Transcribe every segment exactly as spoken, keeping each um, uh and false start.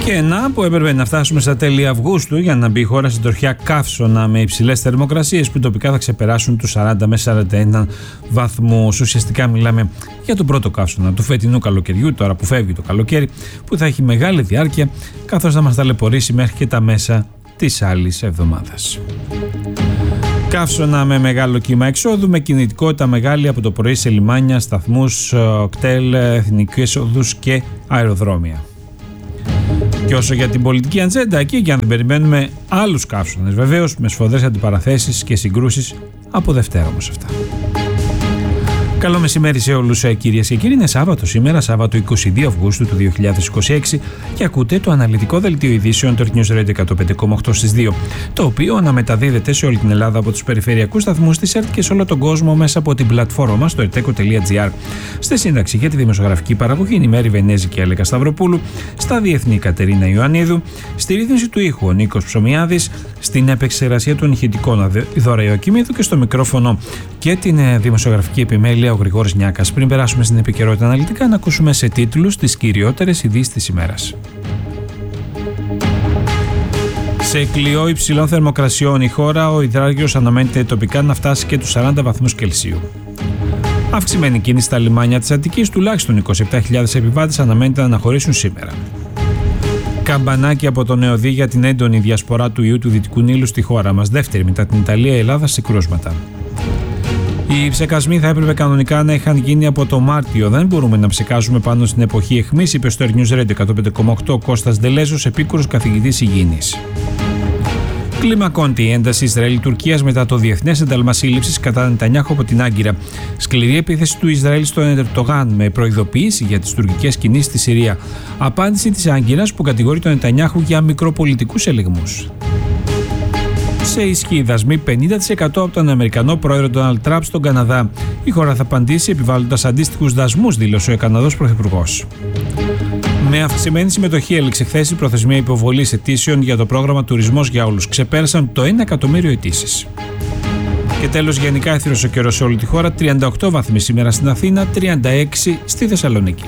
Και να που έπρεπε να φτάσουμε στα τέλη Αυγούστου για να μπει η χώρα στην τροχιά καύσωνα με υψηλές θερμοκρασίες που τοπικά θα ξεπεράσουν τους σαράντα με σαράντα ένα βαθμούς. Ουσιαστικά μιλάμε για τον πρώτο καύσωνα του φετινού καλοκαιριού, τώρα που φεύγει το καλοκαίρι, που θα έχει μεγάλη διάρκεια καθώς θα μας ταλαιπωρήσει μέχρι και τα μέσα της άλλης εβδομάδας. Καύσωνα με μεγάλο κύμα εξόδου, με κινητικότητα μεγάλη από το πρωί σε λιμάνια, σταθμούς, κτέλ, εθνικές οδούς και αεροδρόμια. Και όσο για την πολιτική ατζέντα, εκεί και αν δεν περιμένουμε άλλους καύσωνες, βεβαίως με σφοδρές αντιπαραθέσεις και συγκρούσεις από Δευτέρα όμως αυτά. Καλό μεσημέρι σε όλους, κυρίες και κύριοι. Είναι Σάββατο σήμερα, Σάββατο είκοσι δύο Αυγούστου του δύο χιλιάδες είκοσι έξι, και ακούτε το αναλυτικό δελτίο ειδήσεων του News Radio εκατόν πέντε κόμμα οκτώ στις δύο, το οποίο αναμεταδίδεται σε όλη την Ελλάδα από τους περιφερειακούς σταθμούς της ΕΡΤ και σε όλο τον κόσμο μέσα από την πλατφόρμα μας στο ερτέκο τελεία τζι άρ. Στη σύνταξη για τη δημοσιογραφική παραγωγή είναι η Μέρη Βενέζη και η Αλέκα Σταυροπούλου, στα διεθνή η Κατερίνα Ιωαννίδου, στη ρύθμιση του ήχου ο Νίκος Ψωμιάδης, στην επεξεργασία των ηχητικών η Δώρα Ιωακημίδου και στο μικρόφωνο και την δημοσιογραφική επιμέλεια ο Γρηγόρης Νιάκας. Πριν περάσουμε στην επικαιρότητα αναλυτικά, να ακούσουμε σε τίτλους τις κυριότερες ειδήσεις της ημέρας. Σε κλειό υψηλών θερμοκρασιών η χώρα, ο υδράργυρος αναμένεται τοπικά να φτάσει και τους σαράντα βαθμούς Κελσίου. Αυξημένη κίνηση στα λιμάνια της Αττικής, τουλάχιστον είκοσι επτά χιλιάδες επιβάτες αναμένεται να αναχωρήσουν σήμερα. Καμπανάκι από τον ΕΟΔΗ για την έντονη διασπορά του ιού του Δυτικού Νείλου στη χώρα μας, δεύτερη μετά την Ιταλία η Ελλάδα σε κρούσματα. Οι ψεκασμοί θα έπρεπε κανονικά να είχαν γίνει από το Μάρτιο. Δεν μπορούμε να ψεκάζουμε πάνω στην εποχή αιχμής, είπε στο News Radio εκατόν πέντε κόμμα οκτώ ο Κώστας Ντελέζος, επίκουρος καθηγητής υγιεινής. Κλιμακώνεται η ένταση Ισραήλ-Τουρκίας μετά το διεθνές ένταλμα σύλληψης κατά Νετανιάχου από την Άγκυρα. Σκληρή επίθεση του Ισραήλ στον Ερντογάν με προειδοποίηση για τις τουρκικές κινήσεις στη Συρία. Απάντηση της Άγκυρας που κατηγορεί τον Νετανιάχου για μικροπολιτικούς ελιγμούς. Σε ισχύ δασμοί πενήντα τοις εκατό από τον Αμερικανό πρόεδρο Ντόναλντ Τραμπ στον Καναδά. Η χώρα θα απαντήσει επιβάλλοντας αντίστοιχους δασμούς, δήλωσε ο Καναδός πρωθυπουργός. Με αυξημένη συμμετοχή έληξε χθες η προθεσμία υποβολής αιτήσεων για το πρόγραμμα Τουρισμός για Όλους. Ξεπέρασαν το ένα εκατομμύριο αιτήσεις. Και τέλος, γενικά έθυρος ο καιρός σε όλη τη χώρα. τριάντα οκτώ βαθμοί σήμερα στην Αθήνα, τριάντα έξι στη Θεσσαλονίκη.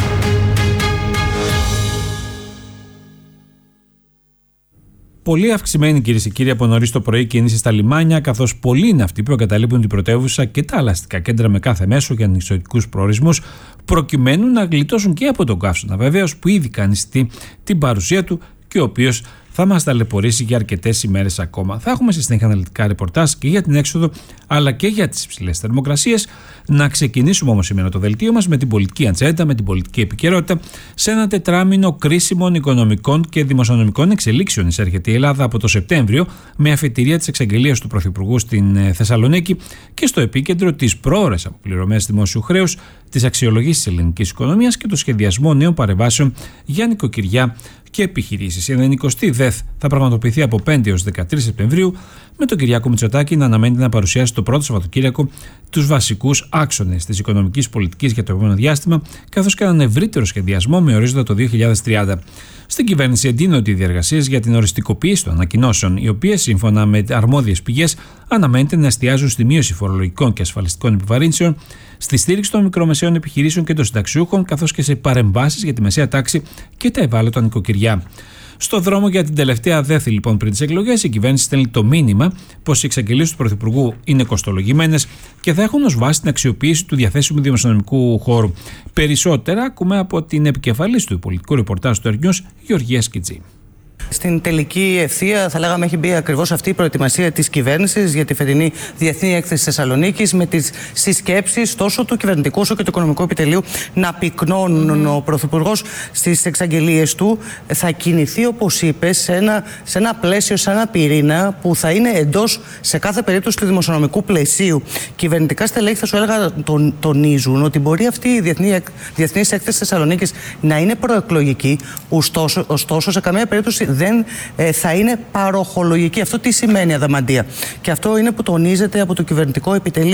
Πολύ αυξημένη, κυρίες και κύριοι, από νωρίς το πρωί κίνηση στα λιμάνια, καθώς πολλοί είναι αυτοί που εγκαταλείπουν την πρωτεύουσα και τα αλαστικά κέντρα με κάθε μέσο για νησιωτικούς προορισμούς, προκειμένου να γλιτώσουν και από τον καύσωνα, βεβαίως, που ήδη κάνει την παρουσία του και ο οποίος θα μας ταλαιπωρήσει για αρκετές ημέρες ακόμα. Θα έχουμε στη συνέχεια αναλυτικά ρεπορτάζ και για την έξοδο αλλά και για τις υψηλές θερμοκρασίες. Να ξεκινήσουμε όμως σήμερα το δελτίο μας με την πολιτική ατζέντα, με την πολιτική επικαιρότητα. Σε ένα τετράμινο κρίσιμων οικονομικών και δημοσιονομικών εξελίξεων εισέρχεται η Ελλάδα από το Σεπτέμβριο, με αφετηρία της εξαγγελίας του Πρωθυπουργού στην Θεσσαλονίκη και στο επίκεντρο τις πρόορες αποπληρωμές δημόσιου χρέους, τις αξιολογήσεις της ελληνικής οικονομίας και το σχεδιασμό νέων παρεμβάσεων για νοικοκυριά και επιχειρήσεις. Η ενενηκοστή ΔΕΘ θα πραγματοποιηθεί από πέντε έως δεκατρείς Σεπτεμβρίου, με τον Κυριάκο Μητσοτάκη να αναμένεται να παρουσιάσει το πρώτο Σαββατοκύριακο τους βασικούς άξονες της οικονομικής πολιτικής για το επόμενο διάστημα, καθώς και έναν ευρύτερο σχεδιασμό με ορίζοντα το δύο χιλιάδες τριάντα. Στην κυβέρνηση εντείνονται οι διεργασίες για την οριστικοποίηση των ανακοινώσεων, οι οποίες, σύμφωνα με αρμόδιες πηγές, αναμένεται να εστιάζουν στη μείωση φορολογικών και ασφαλιστικών επιβαρύνσεων, στη στήριξη των μικρομεσαίων επιχειρήσεων και των συνταξιούχων, καθώς και σε παρεμβάσεις για τη μεσαία τάξη και τα ευάλωτα νοικοκυριά. Στο δρόμο για την τελευταία ΔΕΘ, λοιπόν, πριν τις εκλογές, η κυβέρνηση στέλνει το μήνυμα πως οι εξαγγελίες του Πρωθυπουργού είναι κοστολογημένες και θα έχουν ως βάση την αξιοποίηση του διαθέσιμου δημοσιονομικού χώρου. Περισσότερα ακούμε από την επικεφαλής του πολιτικού ρεπορτάζ του News, Γεωργία Σκιτζή. Στην τελική ευθεία, θα λέγαμε, έχει μπει ακριβώς αυτή η προετοιμασία της κυβέρνησης για τη φετινή Διεθνή Έκθεση Θεσσαλονίκης, με τις συσκέψεις τόσο του κυβερνητικού όσο και του οικονομικού επιτελείου να πυκνώνουν. Ο Πρωθυπουργός στις εξαγγελίες του θα κινηθεί, όπως είπε, σε ένα, σε ένα πλαίσιο, σε ένα πυρήνα που θα είναι εντός σε κάθε περίπτωση του δημοσιονομικού πλαισίου. Κυβερνητικά στελέχη, θα σου έλεγα, τον, τονίζουν ότι μπορεί αυτή η Διεθνή, Διεθνής Έκθεση Θεσσαλονίκης να είναι προεκλογική, ωστόσο, ωστόσο σε καμία περίπτωση δεν ε, θα είναι παροχολογική. Αυτό τι σημαίνει, αδαμαντία? Και αυτό είναι που τονίζεται από το κυβερνητικό επιτελείο.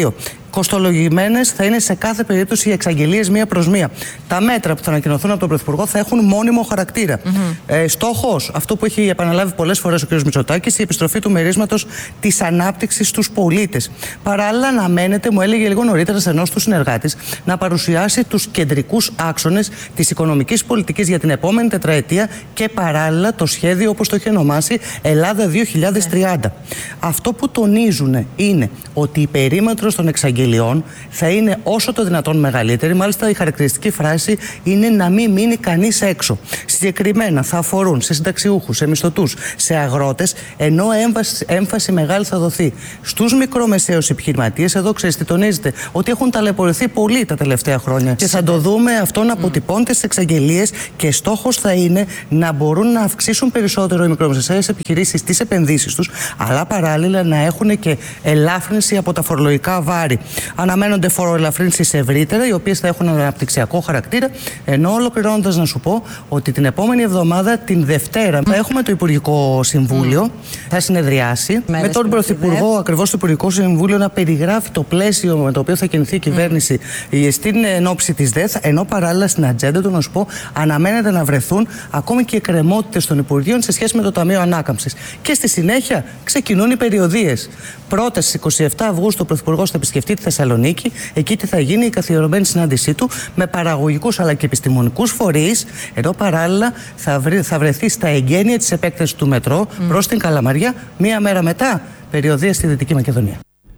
Κοστολογημένες θα είναι σε κάθε περίπτωση οι εξαγγελίες μία προς μία. Τα μέτρα που θα ανακοινωθούν από τον Πρωθυπουργό θα έχουν μόνιμο χαρακτήρα. Mm-hmm. Ε, στόχος, αυτό που έχει επαναλάβει πολλές φορές ο κ. Μητσοτάκης, η επιστροφή του μερίσματος της ανάπτυξης στους πολίτες. Παράλληλα, αναμένεται, μου έλεγε λίγο νωρίτερα σε ενός του συνεργάτης, να παρουσιάσει τους κεντρικούς άξονες της οικονομικής πολιτικής για την επόμενη τετραετία και παράλληλα το σχέδιο, όπως το έχει ονομάσει, Ελλάδα δύο χιλιάδες τριάντα. Yeah. Αυτό που τονίζουν είναι ότι η περίμετρος των εξαγγελιών θα είναι όσο το δυνατόν μεγαλύτερη. Μάλιστα, η χαρακτηριστική φράση είναι να μην μείνει κανείς έξω. Συγκεκριμένα θα αφορούν σε συνταξιούχους, σε μισθωτούς, σε αγρότες, ενώ έμφαση, έμφαση μεγάλη θα δοθεί στους μικρομεσαίους επιχειρηματίες. Εδώ ξέρεις τι τονίζεται, ότι έχουν ταλαιπωρηθεί πολύ τα τελευταία χρόνια. Και θα το δούμε αυτό να αποτυπώνεται στις εξαγγελίες και στόχος θα είναι να μπορούν να αυξήσουν περισσότερο οι μικρομεσαίες επιχειρήσεις τις επενδύσεις τους, αλλά παράλληλα να έχουν και ελάφρυνση από τα φορολογικά βάρη. Αναμένονται φοροελαφρύνσεις ευρύτερα, οι οποίες θα έχουν αναπτυξιακό χαρακτήρα, ενώ ολοκληρώνοντας να σου πω ότι την επόμενη εβδομάδα, την Δευτέρα, θα έχουμε το Υπουργικό Συμβούλιο, mm. θα συνεδριάσει Μέρες με τον Πρωθυπουργό, ακριβώς το Υπουργικό Συμβούλιο, να περιγράφει το πλαίσιο με το οποίο θα κινηθεί η κυβέρνηση mm. στην ενόψη της ΔΕΘ, ενώ παράλληλα στην ατζέντα του, να σου πω, αναμένεται να βρεθούν ακόμη και εκκρεμότητες των Υπουργείων σε σχέση με το Ταμείο Ανάκαμψης. Και στη συνέχεια ξεκινούν οι περιοδίες. Πρώτα στις είκοσι επτά Αυγούστου ο Πρωθυπουργός θα επισκεφτεί τη Θεσσαλονίκη. Εκεί τι θα γίνει η καθιερωμένη συνάντησή του με παραγωγικούς αλλά και επιστημονικούς φορείς, ενώ παράλληλα θα, βρει, θα βρεθεί στα εγγένεια της επέκτασης του μετρό mm. προς την Καλαμαριά, μία μέρα μετά περιοδία στη Δυτική Μακεδονία.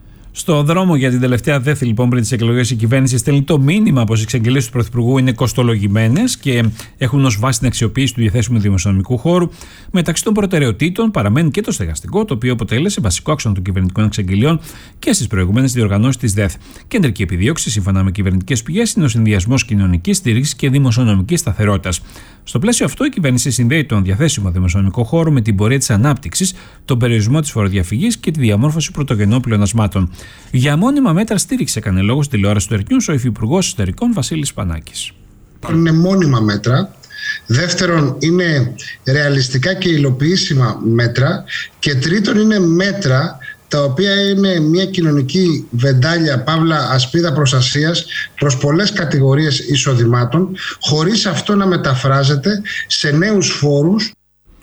Στο δρόμο για την τελευταία ΔΕΘ, λοιπόν, πριν τις εκλογές, η κυβέρνηση στέλνει το μήνυμα πως οι εξαγγελίες του Πρωθυπουργού είναι κοστολογημένες και έχουν ως βάση την αξιοποίηση του διαθέσιμου δημοσιονομικού χώρου. Μεταξύ των προτεραιοτήτων παραμένει και το στεγαστικό, το οποίο αποτέλεσε βασικό άξονα των κυβερνητικών εξαγγελιών και στις προηγούμενες διοργανώσεις της ΔΕΘ. Κεντρική επιδίωξη, σύμφωνα με κυβερνητικές πηγές, είναι ο συνδυασμός κοινωνικής στήριξης και δημοσιονομικής σταθερότητας. Στο πλαίσιο αυτό, η κυβέρνηση συνδέει τον διαθέσιμο δημοσιονομικό χώρο με την πορεία της ανάπτυξης, τον περιορισμό της φοροδιαφυγής και τη διαμόρφωση πρωτογενών πλεονασμάτων. Για μόνιμα μέτρα στήριξη έκανε λόγο στην τηλεόραση του Ερτνιούς ο Υφυπουργός Εσωτερικών Βασίλης Πανάκης. Είναι μόνιμα μέτρα. Δεύτερον, είναι ρεαλιστικά και υλοποιήσιμα μέτρα. Και τρίτον, είναι μέτρα τα οποία είναι μια κοινωνική βεντάλια, παύλα ασπίδα προστασίας προς πολλές κατηγορίες εισοδημάτων, χωρίς αυτό να μεταφράζεται σε νέους φόρους.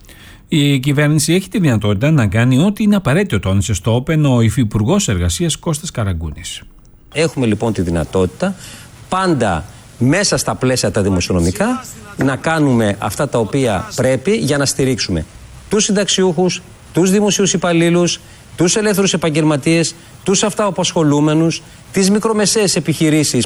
Η κυβέρνηση έχει τη δυνατότητα να κάνει ό,τι είναι απαραίτητο, τόνισε στο Open ο Υφυπουργός Εργασίας Κώστας Καραγκούνης. Έχουμε λοιπόν τη δυνατότητα πάντα μέσα στα πλαίσια τα δημοσιονομικά να κάνουμε αυτά τα οποία πρέπει για να στηρίξουμε τους συνταξιούχους, τους δημοσίους υπαλλήλους, τους ελεύθερους επαγγελματίες, τους αυτοαπασχολούμενους, τις μικρομεσαίες επιχειρήσεις.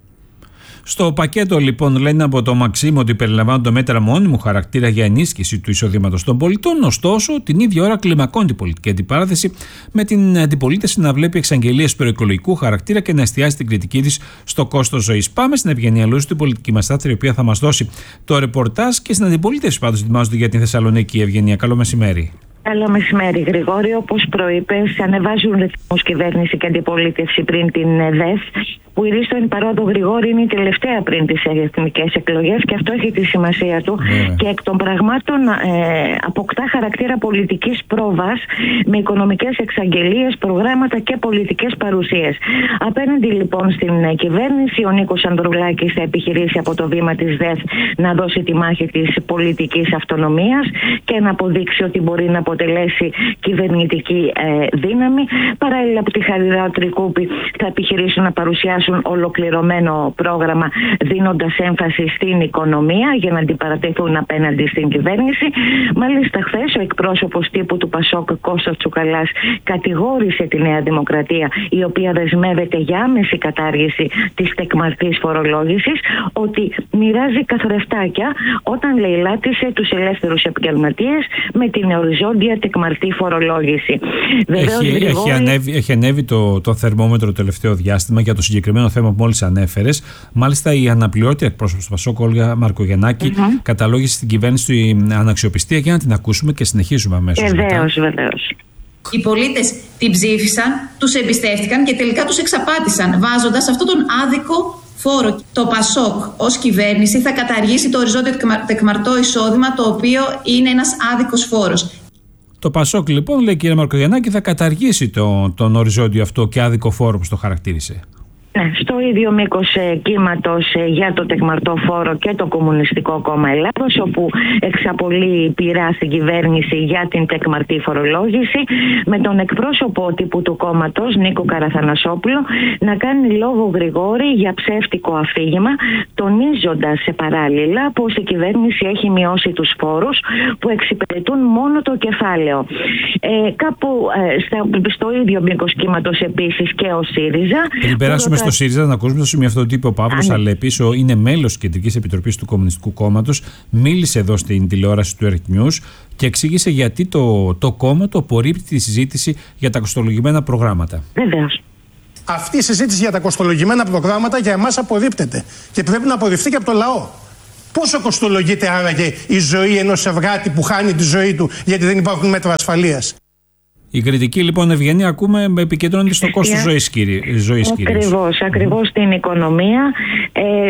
Στο πακέτο, λοιπόν, λένε από το Μαξίμ ότι περιλαμβάνονται μέτρα μόνιμου χαρακτήρα για ενίσχυση του εισοδήματος των πολιτών. Ωστόσο, την ίδια ώρα κλιμακώνει την πολιτική αντιπαράθεση, με την αντιπολίτευση να βλέπει εξαγγελίες προεκλογικού χαρακτήρα και να εστιάζει την κριτική της στο κόστος ζωής. Πάμε στην Ευγενία Λούση, την πολιτική μας στάθρη, η οποία θα μας δώσει το ρεπορτάζ, και στην αντιπολίτευση πάντως ετοιμάζονται για την Θεσσαλονίκη. Ευγενία, καλό μεσημέρι. Καλό μεσημέρι, Γρηγόρη. Όπως προείπες, ανεβάζουν ρυθμούς κυβέρνηση και αντιπολίτευση πριν την ΔΕΘ, που η Ρίστο εν παρόδο, Γρηγόρη, είναι η τελευταία πριν τις εθνικές εκλογές και αυτό έχει τη σημασία του. Yeah. Και εκ των πραγμάτων ε, αποκτά χαρακτήρα πολιτικής πρόβας με οικονομικές εξαγγελίες, προγράμματα και πολιτικές παρουσίες. Απέναντι λοιπόν στην κυβέρνηση, ο Νίκος Ανδρουλάκης θα επιχειρήσει από το βήμα της ΔΕΘ να δώσει τη μάχη της πολιτικής αυτονομίας και να αποδείξει ότι μπορεί να αποτελέσει κυβερνητική ε, δύναμη. Παράλληλα από τη Χαριδάου Τρικούπη θα επιχειρήσουν να παρουσιάσουν ολοκληρωμένο πρόγραμμα, δίνοντας έμφαση στην οικονομία για να αντιπαρατεθούν απέναντι στην κυβέρνηση. Μάλιστα, χθες ο εκπρόσωπος τύπου του Πασόκ, Κώστας Τσουκαλάς, κατηγόρησε τη Νέα Δημοκρατία, η οποία δεσμεύεται για άμεση κατάργηση της τεκμαρτής φορολόγησης, ότι μοιράζει καθρεφτάκια όταν λαιλάτισε τους ελεύθερους επαγγελματίες με την οριζόντια τεκμαρτή φορολόγηση. Βεβαίως, έχει, Γρηγόρη... έχει ανέβει, έχει ανέβει το, το θερμόμετρο το τελευταίο διάστημα για το συγκεκριμένο θέμα που μόλις ανέφερες. Μάλιστα, η αναπληρώτη εκπρόσωπος του Πασόκ, Όλγα Μαρκογιαννάκη, mm-hmm. καταλόγησε στην κυβέρνηση αναξιοπιστία. Για να την ακούσουμε και συνεχίζουμε αμέσως. Βεβαίως, βεβαίως. Οι πολίτες την ψήφισαν, τους εμπιστεύτηκαν και τελικά τους εξαπάτησαν, βάζοντας αυτόν τον άδικο φόρο. Το Πασόκ ως κυβέρνηση θα καταργήσει το οριζόντιο τεκμαρτό εισόδημα, το οποίο είναι ένας άδικος φόρος. Το Πασόκ, λοιπόν, λέει η κυρία Μαρκογιαννάκη, θα καταργήσει το, τον οριζόντιο αυτό και άδικο φόρο που το χαρακτήρισε. Ναι, στο ίδιο μήκος ε, κύματος ε, για το τεκμαρτό φόρο και το Κομμουνιστικό Κόμμα Ελλάδος, όπου εξαπολύει πειρά στην κυβέρνηση για την τεκμαρτή φορολόγηση, με τον εκπρόσωπο τύπου του κόμματος, Νίκο Καραθανασόπουλο, να κάνει λόγο Γρηγόρη για ψεύτικο αφήγημα, τονίζοντας σε παράλληλα πως η κυβέρνηση έχει μειώσει τους φόρους που εξυπηρετούν μόνο το κεφάλαιο. Ε, κάπου ε, στα, στο ίδιο μήκος κύματος επίσης και ο ΣΥΡΙΖΑ. Πριν περάσουμε στο ΣΥΡΙΖΑ, να ακούσουμε το σημείο αυτό ότι είπε ο Παύλος Αλέπης, είναι μέλος της Κεντρικής Επιτροπής του Κομμουνιστικού Κόμματος, μίλησε εδώ στην τηλεόραση του Earth News και εξήγησε γιατί το, το κόμμα το απορρίπτει τη συζήτηση για τα κοστολογημένα προγράμματα. Βεβαίως. Αυτή η συζήτηση για τα κοστολογημένα προγράμματα για εμάς απορρίπτεται και πρέπει να απορριφθεί και από το λαό. Πόσο κοστολογείται άραγε η ζωή ενός ευγάτη που χάνει τη ζωή του γιατί δεν υπάρχουν μέτρα ασφαλείας? Η κριτική λοιπόν, Ευγενία, ακούμε, επικεντρώνεται στο κόστος ζωής, κύριε. Ακριβώς, ακριβώς στην οικονομία. Ε,